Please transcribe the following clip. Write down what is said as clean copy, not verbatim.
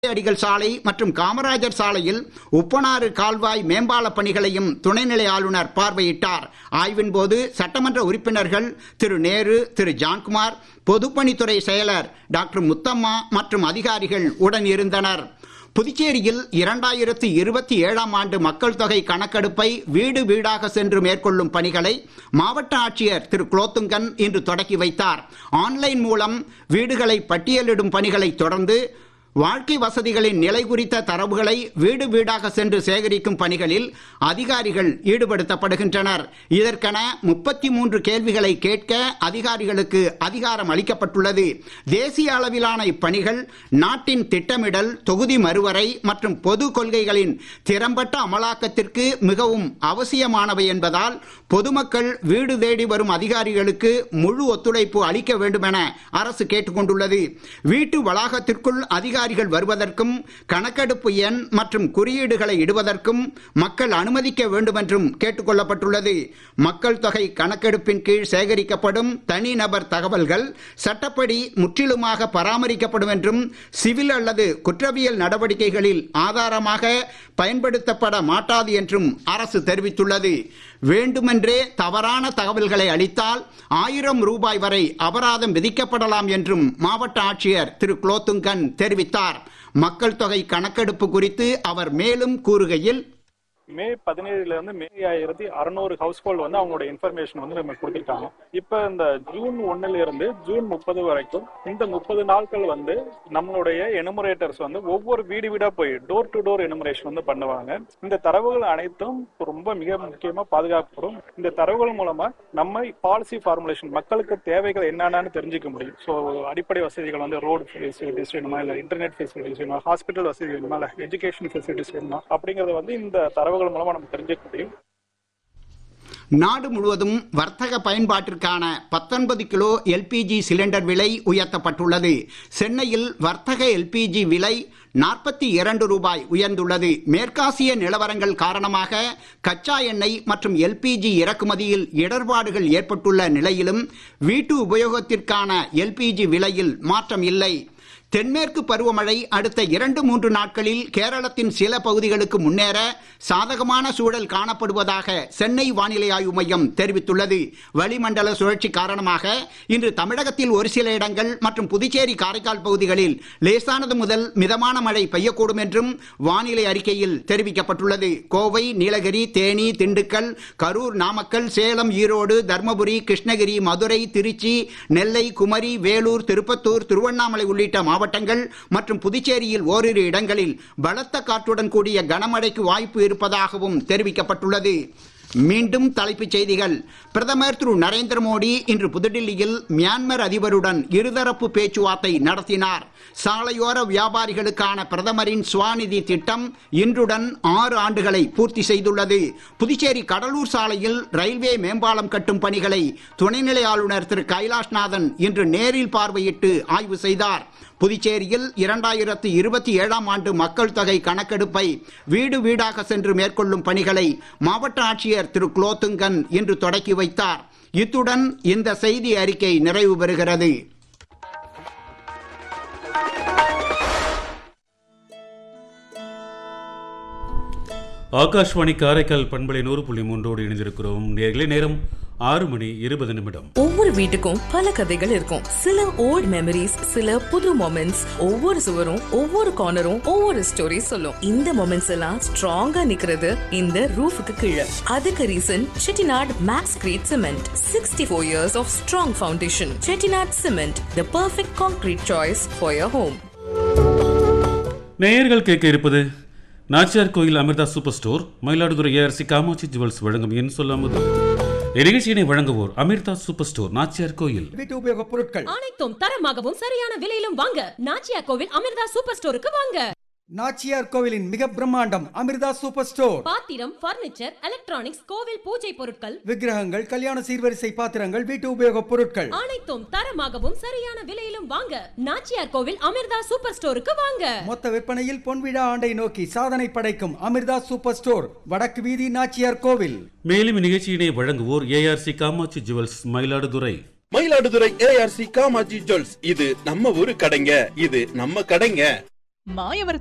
அடிகள் சாலை மற்றும் காமராஜர் சாலையில் உப்பனாறு கால்வாய் மேம்பால பணிகளையும் துணைநிலை ஆளுநர் பார்வையிட்டார். ஆய்வின் போது சட்டமன்ற உறுப்பினர்கள் திரு நேரு, திரு ஜான்குமார், பொதுப்பணித்துறை செயலர் டாக்டர் முத்தம்மா மற்றும் அதிகாரிகள் உடன் இருந்தனர். புதுச்சேரியில் 2027 ஆண்டு மக்கள் தொகை கணக்கெடுப்பை வீடு வீடாக சென்று மேற்கொள்ளும் பணிகளை மாவட்ட ஆட்சியர் திரு குலோத்துங்கன் இன்று தொடக்கி வைத்தார். ஆன்லைன் மூலம் வீடுகளை பட்டியலிடும் பணிகளை தொடர்ந்து வாழ்க்கை வசதிகளின் நிலை குறித்த தரவுகளை வீடு வீடாக சென்று சேகரிக்கும் பணிகளில் அதிகாரிகள் ஈடுபடுத்தப்படுகின்றனர். இதற்கென 33 கேள்விகளை கேட்க அதிகாரிகளுக்கு அதிகாரம் அளிக்கப்பட்டுள்ளது. தேசிய அளவிலான இப்பணிகள் நாட்டின் திட்டமிடல், தொகுதி மறுவரை மற்றும் பொது கொள்கைகளின் திறம்பட்ட அமலாக்கத்திற்கு மிகவும் அவசியமானவை என்பதால் பொதுமக்கள் வீடு தேடி வரும் அதிகாரிகளுக்கு முழு ஒத்துழைப்பு அளிக்க வேண்டும் என அரசு கேட்டுக் கொண்டுள்ளது. வீட்டு வளாகத்திற்குள் அதிகாரிகள் வருவதற்கும் கணக்கெடுப்பு எண் மற்றும் குறியீடுகளை இடுவதற்கும் மக்கள் அனுமதிக்க வேண்டும் என்றும் கேட்டுக் கொள்ளப்பட்டுள்ளது. மக்கள் தொகை கணக்கெடுப்பின் கீழ் சேகரிக்கப்படும் தனிநபர் தகவல்கள் சட்டப்படி முற்றிலுமாக பராமரிக்கப்படும் என்றும் சிவில் அல்லது குற்றவியல் நடவடிக்கைகளில் ஆதாரமாக பயன்படுத்தப்பட மாட்டாது என்றும் அரசு தெரிவித்துள்ளது. வேண்டுமென்றே தவறான தகவல்களை அளித்தால் 1000 ரூபாய் வரை அபராதம் விதிக்கப்படலாம் என்றும் மாவட்ட ஆட்சியர் திரு குலோத்துங்கன் தெரிவித்தார். மக்கள் தொகை கணக்கெடுப்பு குறித்து அவர் மேலும் கூறுகையில், மே 17 இருந்து மே 600 ஹவுஸ் ஹோல்டு அவங்களோட இன்ஃபர்மேஷன் நம்ம கொடுத்துருக்காங்க. இப்ப இந்த ஜூன் 1 இருந்து ஜூன் 30 வரைக்கும் இந்த 30 நாட்கள் நம்மளுடைய எனுமரேட்டர்ஸ் ஒவ்வொரு வீடு வீடா போய் டோர் டு டோர் எனுமரேஷன் பண்ணுவாங்க. இந்த தரவுகள் அனைத்தும் ரொம்ப மிக முக்கியமா பாதுகாக்கப்படும். இந்த தரவுகள் மூலமா நம்ம பாலிசி ஃபார்முலேஷன் மக்களுக்கு தேவைகள் என்னன்னு தெரிஞ்சுக்க முடியும். ஸோ அடிப்படை வசதிகள் ரோடு ஃபெசிலிட்டிஸ் வேணுமா, இல்ல இன்டர்நெட் ஃபெசிலிட்டிஸ் வேணுமா, ஹாஸ்பிட்டல் வசதி வேணுமா, இல்ல எஜுகேஷன் ஃபெசிலிட்டிஸ் வேணுமா அப்படிங்கறது இந்த தரவுகள் மூலமா நம்ம தெரிஞ்சுக்க முடியும். நாடு முழுவதும் வர்த்தக பயன்பாட்டிற்கான 19 கிலோ எல்பிஜி சிலிண்டர் விலை உயர்த்தப்பட்டுள்ளது. சென்னையில் வர்த்தக எல்பிஜி விலை 42 ரூபாய் உயர்ந்துள்ளது. மேற்காசிய நிலவரங்கள் காரணமாக கச்சா எண்ணெய் மற்றும் எல்பிஜி இறக்குமதியில் இடர்பாடுகள் ஏற்பட்டுள்ள நிலையிலும் வீட்டு உபயோகத்திற்கான எல்பிஜி விலையில் மாற்றம் இல்லை. தென்மேற்கு பருவமழை அடுத்த 2-3 நாட்களில் கேரளத்தின் சில பகுதிகளுக்கு முன்னேற சாதகமான சூழல் காணப்படுவதாக சென்னை வானிலை ஆய்வு மையம் தெரிவித்துள்ளது. வளிமண்டல சுழற்சி காரணமாக இன்று தமிழகத்தில் ஒரு சில இடங்கள் மற்றும் புதுச்சேரி, காரைக்கால் பகுதிகளில் லேசானது முதல் மிதமான மழை பெய்யக்கூடும் என்றும் வானிலை அறிக்கையில் தெரிவிக்கப்பட்டுள்ளது. கோவை, நீலகிரி, தேனி, திண்டுக்கல், கரூர், நாமக்கல், சேலம், ஈரோடு, தர்மபுரி, கிருஷ்ணகிரி, மதுரை, திருச்சி, நெல்லை, குமரி, வேலூர், திருப்பத்தூர், திருவண்ணாமலை உள்ளிட்ட மாவட்டங்கள் மற்றும் புதுச்சேரியில் ஓரிரு இடங்களில் பலத்த காற்றுடன் கூடிய கனமழைக்கு வாய்ப்பு இருப்பதாகவும் தெரிவிக்கப்பட்டுள்ளது. மீண்டும் தலைப்புச் செய்திகள். பிரதமர் திரு நரேந்திர மோடி இன்று புதுடில்லியில் மியான்மர் அதிபருடன் இருதரப்பு பேச்சுவார்த்தை நடத்தினார். சாலையோர வியாபாரிகளுக்கான பிரதமரின் ஸ்வாநிதி திட்டம் இன்றுடன் 6 ஆண்டுகளை பூர்த்தி செய்துள்ளது. புதுச்சேரி கடலூர் சாலையில் ரயில்வே மேம்பாலம் கட்டும் பணிகளை துணைநிலை ஆளுநர் திரு கைலாஷ்நாதன் இன்று நேரில் பார்வையிட்டு ஆய்வு செய்தார். புதுச்சேரியில் 2027 ஆண்டு மக்கள் தொகை கணக்கெடுப்பை வீடு வீடாக சென்று மேற்கொள்ளும் பணிகளை மாவட்ட ஆட்சியர் திரு குலோத்துங்கன் இன்று தொடக்கி வைத்தார். இத்துடன் இந்த செய்தி அறிக்கை நிறைவு பெறுகிறது. ஆகாஷ்வாணி காரைக்கால் பண்பலை 100.3 இணைந்திருக்கிறோம். நேரம் 6:20. ஒவ்வொரு வீட்டுக்கும் பல கதைகள் இருக்கும். சில ஓல்ட் மெமரிஸ், சில புது மொமெண்ட்ஸ். ஒவ்வொரு சுவரும், ஒவ்வொரு கார்னரும் ஒவ்வொரு ஸ்டோரி சொல்லும். இந்த மொமெண்ட்ஸ் எல்லாம் ஸ்ட்ராங்கா நிக்கிறது இந்த ரூஃபுக்கு கீழே. அதுக்கு reason Chettinad maths greet cement. 64 years of strong foundation. Chettinad cement, the perfect concrete choice for your home. நேயர்கள் கேட்க இருப்பது நாச்சியார் கோயில் Amrita super store, Mayiladuthurai ARC Kamakshi jewels வழங்கும் என் சொல்லாமது. நிகழ்ச்சியினை வழங்குவோர் அமிர்தா சூப்பர் ஸ்டோர், நாச்சியார் கோயில். வீட்டு உபயோக பொருட்கள் அனைத்தும் தரமாகவும் சரியான விலையிலும் வாங்க நாச்சியார் கோவில் அமிர்தா சூப்பர் ஸ்டோருக்கு வாங்க. நாச்சியார் கோவிலின் மிக பிரம்மாண்டம் அமிர்தா சூப்பர் ஸ்டோர். பாத்திரம், பர்னிச்சர், எலக்ட்ரானிக்ஸ், கோவில் பூஜை பொருட்கள், விக்கிரகங்கள், கல்யாண சீர்வரிசை பாத்திரங்கள், வீட்டு உபயோக பொருட்கள் அனைத்தும் தரமாகவும் சரியான விலையிலும் வாங்க நாச்சியார் கோவில் அமிர்தா சூப்பர் ஸ்டோருக்கு வாங்க. மொத்த விற்பனையில் பொன்விழா ஆண்டை நோக்கி சாதனை படைக்கும் அமிர்தா சூப்பர் ஸ்டோர், வடக்கு வீதி, நாச்சியார் கோவில். மேலும் இந்நிகழ்ச்சியினை வழங்குவோர் ARC Kamakshi jewels, Mayiladuthurai. Mayiladuthurai ARC Kamakshi jewels, இது நம்ம ஊரு கடைங்க, இது நம்ம கடைங்க. மாயவரத்து